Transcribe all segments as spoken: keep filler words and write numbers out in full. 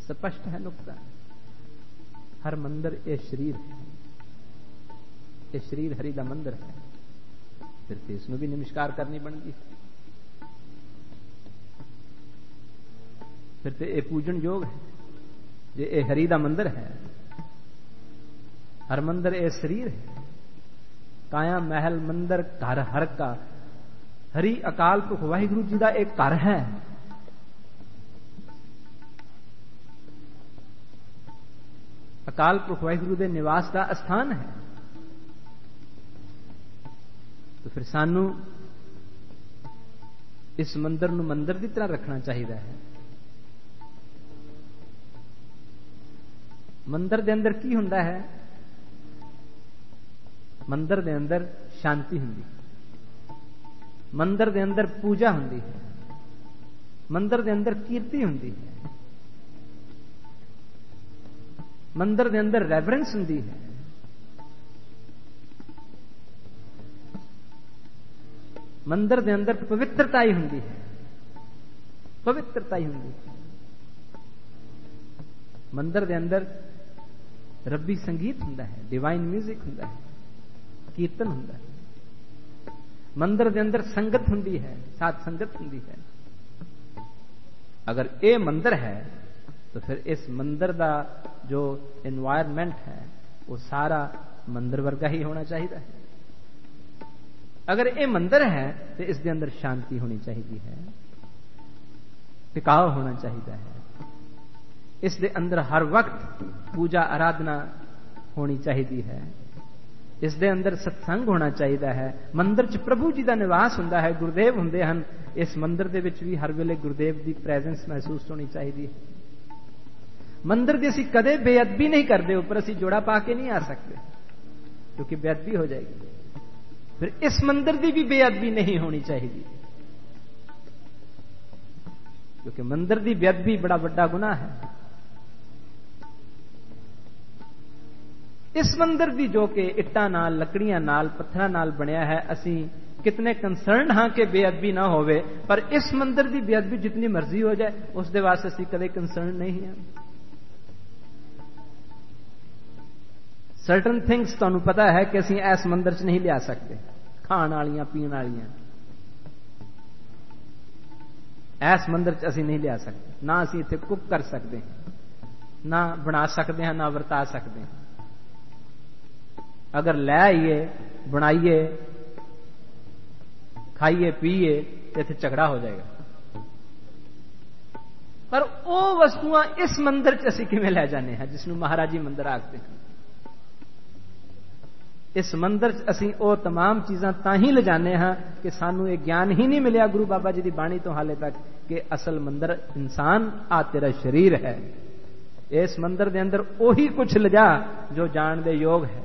ਸਪਸ਼ਟ ਹੈ ਨੁਕਤਾ। ਹਰ ਮੰਦਰ ਇਹ ਸਰੀਰ ਹੈ, ਇਹ ਸਰੀਰ ਹਰੀ ਦਾ ਮੰਦਰ ਹੈ। ਫਿਰ ਤੇ ਇਸ ਨੂੰ ਵੀ ਨਮਸਕਾਰ ਕਰਨੀ ਬਣਦੀ। ਫਿਰ ਤੇ ਇਹ ਪੂਜਣ ਯੋਗ ਹੈ ਜੇ ਇਹ ਹਰੀ ਦਾ ਮੰਦਰ ਹੈ। ਹਰ ਮੰਦਰ ਇਹ ਸਰੀਰ ਹੈ। ਕਾਇਆ ਮਹਿਲ ਮੰਦਰ ਘਰ ਹਰ ਕਾ, ਹਰੀ ਅਕਾਲ ਪੁਰਖ ਵਾਹਿਗੁਰੂ ਜੀ ਦਾ ਇੱਕ ਘਰ ਹੈ। ਅਕਾਲ ਪੁਰਖ ਵਾਹਿਗੁਰੂ ਦੇ ਨਿਵਾਸ ਦਾ ਅਸਥਾਨ ਹੈ। तो फिर सानू इस मंदिर नूं मंदिर की तरह रखना चाहिए है। मंदिर दे अंदर की हुंदा है? मंदिर दे अंदर शांति हुंदी, मंदिर दे अंदर पूजा हुंदी है, मंदिर दे अंदर कीर्ति हुंदी है, मंदिर दे अंदर रेवरेंस हुंदी है, मंदिर दे अंदर पवित्रता ही हुंदी है, पवित्रता ही हुंदी है। मंदिर दे अंदर रब्बी संगीत हुंदा है, डिवाइन म्यूजिक हुंदा है, कीर्तन हुंदा है। मंदिर दे अंदर संगत हुंदी है, साथ संगत हुंदी है। अगर ये मंदिर है तो फिर इस मंदिर का जो एनवायरमेंट है वो सारा मंदिर वर्गा ही होना चाहिए है। अगर ये मंदिर है तो इसके अंदर शांति होनी चाहिए है, टिकाव होना चाहिए है। इसके अंदर हर वक्त पूजा आराधना होनी चाहिए है। इसके अंदर सत्संग होना चाहिए है। मंदिर च प्रभु जी का निवास हुंदा है, गुरुदेव हुंदे हन। इस मंदिर दे विच भी हर वेले गुरुदेव की प्रेजेंस महसूस होनी चाहिए है। मंदिर की असीं कदे बेअदबी नहीं करते, ऊपर असीं जोड़ा पा के नहीं आ सकते क्योंकि बेअदबी हो जाएगी। फिर इस मंदिर की भी बेअदबी नहीं होनी चाहिए क्योंकि मंदिर की बेअदबी बड़ा बड़ा गुनाह है। इस मंदिर की जो कि इट्टां नाल, लकड़ियां नाल, पत्थरां नाल बनया है, असीं कितने कंसर्न हाँ कि बेअदबी ना होवे, पर इस मंदिर की बेअदबी जितनी मर्जी हो जाए उसके वास्ते असीं कदे कंसर्न नहीं हैं। सर्टन थिंग्स तुहानूं पता है कि असीं इस मंदिर च नहीं लिया सकते, खाण वालियां पीण वालियां इस मंदिर च असीं नहीं लिया सकते। ना असीं इत्थे कुक कर सकते हैं, ना बना सकते हैं, ना वरता सकते हैं। अगर ले आइए, बनाइए, खाइए, पीए तो इत्थे झगड़ा हो जाएगा। पर वो वस्तुआं इस मंदिर च असीं किवें लै जाने हैं जिसनूं महाराजी मंदिर आखदे हैं। इस मंदिर च असीं वो तमाम चीज़ां तां ही ले जाने हाँ कि सानूं ये ज्ञान ही नहीं मिलिया गुरु बाबा जी की बाणी तो हाले तक कि असल मंदिर इंसान आ तेरा शरीर है। इस मंदिर के अंदर ओही कुछ ले जा जो जान दे योग है।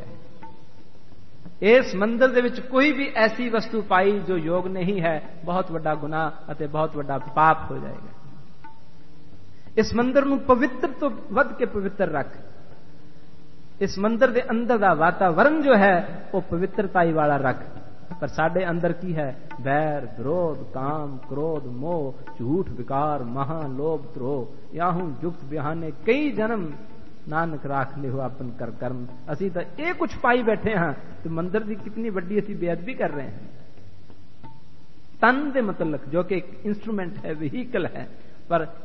इस मंदिर दे विच कोई भी ऐसी वस्तु पाई जो योग नहीं है, बहुत बड़ा गुनाह अते बहुत बड़ा पाप हो जाएगा। इस मंदिर नूं पवित्र तो वध के पवित्र रख। इस मंदिर के अंदर का वातावरण जो है वो पवित्रताई वाला रख। पर साडे अंदर की है? बैर, विरोध, काम, क्रोध, मोह, झूठ, विकार, महा, लोभ, द्रोह, याहू जुक्त बिहाने कई जन्म नानक राख ले हो अपन कर कर्म। असी तो ये कुछ पाई बैठे हाँ तो मंदिर की कितनी बड़ी असी बेअदबी कर रहे हैं। तन दे मतलब जो कि एक इंस्ट्रूमेंट है, व्हीकल है, पर